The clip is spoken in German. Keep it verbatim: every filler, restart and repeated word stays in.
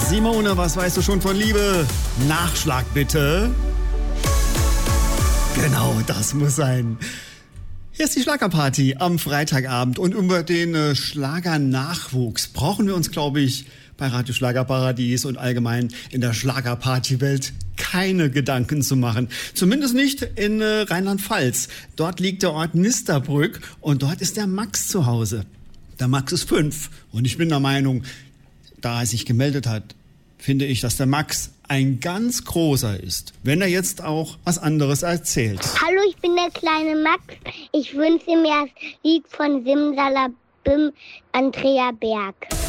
Simone, was weißt du schon von Liebe? Nachschlag bitte. Genau, das muss sein. Hier ist die Schlagerparty am Freitagabend und über den äh, Schlagernachwuchs brauchen wir uns, glaube ich, bei Radio Schlagerparadies und allgemein in der Schlagerpartywelt keine Gedanken zu machen. Zumindest nicht in äh, Rheinland-Pfalz. Dort liegt der Ort Nisterbrück und dort ist der Max zu Hause. Der Max ist fünf und ich bin der Meinung, da er sich gemeldet hat, finde ich, dass der Max ein ganz großer ist, wenn er jetzt auch was anderes erzählt. Hallo, ich bin der kleine Max. Ich wünsche mir das Lied von Simsalabim, Andrea Berg.